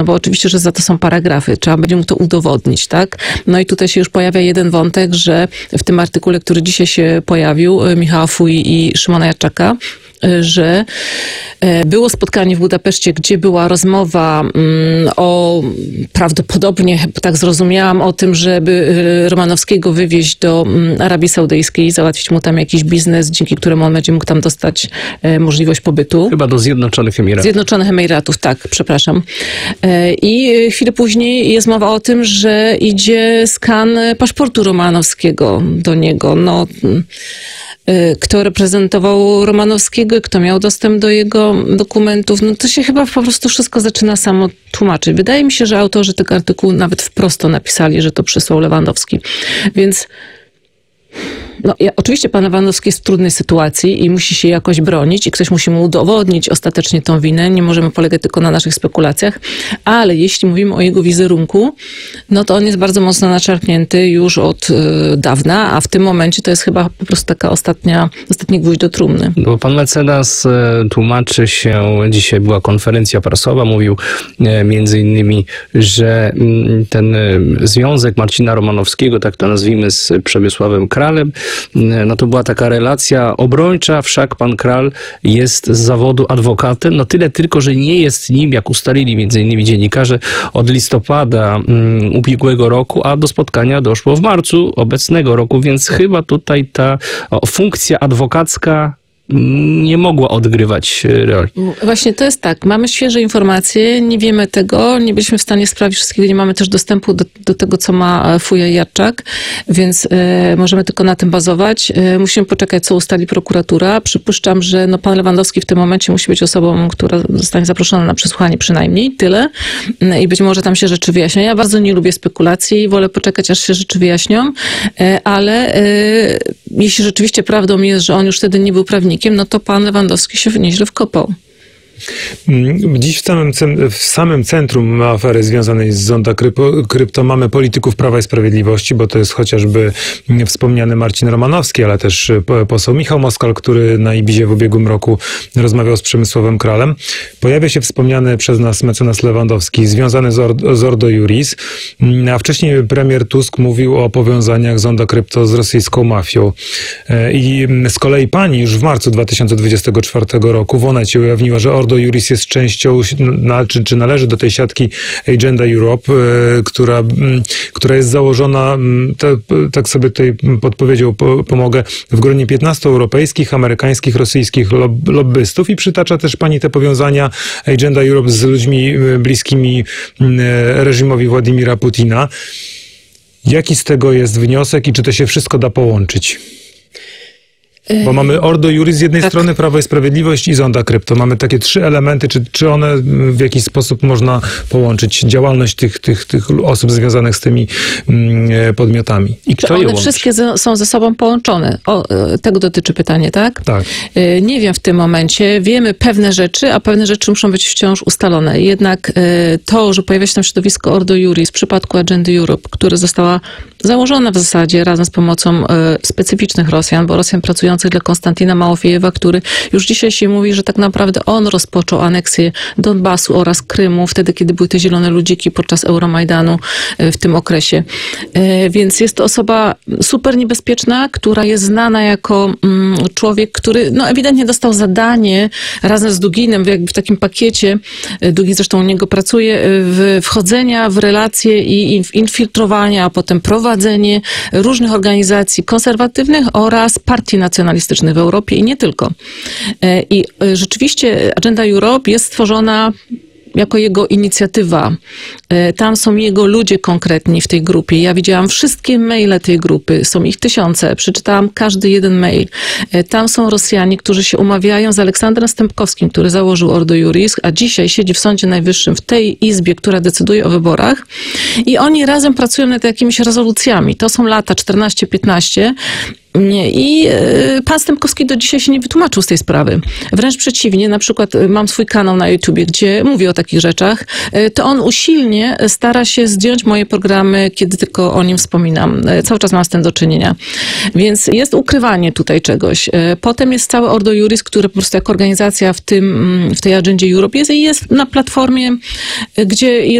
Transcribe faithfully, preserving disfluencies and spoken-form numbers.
bo oczywiście, że za to są paragrafy, trzeba będzie mu to udowodnić, tak? No i tutaj się już pojawia jeden wątek, że w tym artykule, który dzisiaj się pojawił, Michała Fuj i Szymona Jadczaka, że było spotkanie w Budapeszcie, gdzie była rozmowa o, prawdopodobnie, tak zrozumiałam, o tym, żeby Romanowskiego wywieźć do Arabii Saudyjskiej i załatwić mu tam jakiś biznes, dzięki któremu on będzie mógł tam dostać możliwość pobytu. Chyba do Zjednoczonych Emiratów. Zjednoczonych Emiratów, tak, przepraszam. I chwilę później jest mowa o tym, że idzie skan paszportu Romanowskiego do niego. No, kto reprezentował Romanowskiego, kto miał dostęp do jego dokumentów, no to się chyba po prostu wszystko zaczyna samo tłumaczyć. Wydaje mi się, że autorzy tego artykułu nawet wprost napisali, że to przysłał Lewandowski. Więc no, ja, oczywiście pan Lewandowski jest w trudnej sytuacji i musi się jakoś bronić i ktoś musi mu udowodnić ostatecznie tą winę. Nie możemy polegać tylko na naszych spekulacjach, ale jeśli mówimy o jego wizerunku, no to on jest bardzo mocno naczerpnięty już od y, dawna, a w tym momencie to jest chyba po prostu taka ostatnia, ostatni gwóźdź do trumny. Bo pan mecenas tłumaczy się, dzisiaj była konferencja prasowa, mówił między innymi, że ten związek Marcina Romanowskiego, tak to nazwijmy, z Przemysławem Kralem, no to była taka relacja obrończa, wszak pan Kral jest z zawodu adwokatem, no tyle tylko, że nie jest nim, jak ustalili między innymi dziennikarze, od listopada um, ubiegłego roku, a do spotkania doszło w marcu obecnego roku, więc chyba tutaj ta o, funkcja adwokacka nie mogła odgrywać roli. Właśnie to jest tak. Mamy świeże informacje, nie wiemy tego, nie byliśmy w stanie sprawdzić wszystkiego, nie mamy też dostępu do, do tego, co ma Fuja i Jadczak, więc e, możemy tylko na tym bazować. E, musimy poczekać, co ustali prokuratura. Przypuszczam, że no, pan Lewandowski w tym momencie musi być osobą, która zostanie zaproszona na przesłuchanie przynajmniej, tyle. E, I być może tam się rzeczy wyjaśnią. Ja bardzo nie lubię spekulacji, wolę poczekać, aż się rzeczy wyjaśnią, e, ale e, jeśli rzeczywiście prawdą jest, że on już wtedy nie był prawnikiem, no to pan Lewandowski się nieźle wkopał. Dziś w samym, w samym centrum afery związanej z Zonda Krypto, krypto mamy polityków Prawa i Sprawiedliwości, bo to jest chociażby wspomniany Marcin Romanowski, ale też poseł Michał Moskal, który na Ibizie w ubiegłym roku rozmawiał z Przemysławem Kralem. Pojawia się wspomniany przez nas mecenas Lewandowski, związany z, Or- z Ordo Iuris, a wcześniej premier Tusk mówił o powiązaniach Zonda Krypto z rosyjską mafią. I z kolei pani już w marcu dwa tysiące dwudziestego czwartego roku w Onecie ujawniła, że Ordo Iuris jest częścią, na, czy, czy należy do tej siatki Agenda Europe, y, która, y, która jest założona, y, te, tak sobie tutaj podpowiedzią po, pomogę, w gronie piętnastu europejskich, amerykańskich, rosyjskich lob, lobbystów i przytacza też pani te powiązania Agenda Europe z ludźmi y, bliskimi y, reżimowi Władimira Putina. Jaki z tego jest wniosek i czy to się wszystko da połączyć? Bo mamy Ordo Iuris z jednej tak. strony, Prawo i Sprawiedliwość i Zonda Krypto. Mamy takie trzy elementy. Czy, czy one w jakiś sposób można połączyć? Działalność tych, tych, tych osób związanych z tymi mm, podmiotami. I kto czy je one łączy? wszystkie z, są ze sobą połączone? O, tego dotyczy pytanie, tak? Tak. Nie wiem w tym momencie. Wiemy pewne rzeczy, a pewne rzeczy muszą być wciąż ustalone. Jednak to, że pojawia się tam środowisko Ordo Iuris w przypadku Agendy Europe, która została założona w zasadzie razem z pomocą specyficznych Rosjan, bo Rosjan pracujących dla Konstantina Małofiejewa, który już dzisiaj się mówi, że tak naprawdę on rozpoczął aneksję Donbasu oraz Krymu, wtedy, kiedy były te zielone ludziki podczas Euromajdanu w tym okresie. Więc jest to osoba super niebezpieczna, która jest znana jako człowiek, który no, ewidentnie dostał zadanie razem z Duginem, jakby w takim pakiecie, Dugin zresztą u niego pracuje, w wchodzenia w relacje i infiltrowania, a potem prowadzenie różnych organizacji konserwatywnych oraz partii nacjonalistycznych w Europie i nie tylko. I rzeczywiście Agenda Europe jest stworzona jako jego inicjatywa. Tam są jego ludzie konkretni w tej grupie. Ja widziałam wszystkie maile tej grupy. Są ich tysiące. Przeczytałam każdy jeden mail. Tam są Rosjanie, którzy się umawiają z Aleksandrem Stępkowskim, który założył Ordo Iuris, a dzisiaj siedzi w Sądzie Najwyższym w tej izbie, która decyduje o wyborach. I oni razem pracują nad jakimiś rezolucjami. To są lata czternaście piętnaście. I pan Stępkowski do dzisiaj się nie wytłumaczył z tej sprawy. Wręcz przeciwnie, na przykład mam swój kanał na YouTubie, gdzie mówię o takich rzeczach, to on usilnie stara się zdjąć moje programy, kiedy tylko o nim wspominam. Cały czas mam z tym do czynienia. Więc jest ukrywanie tutaj czegoś. Potem jest całe Ordo Iuris, które po prostu jako organizacja w tym, w tej Agendzie Europe jest i jest na platformie, gdzie jest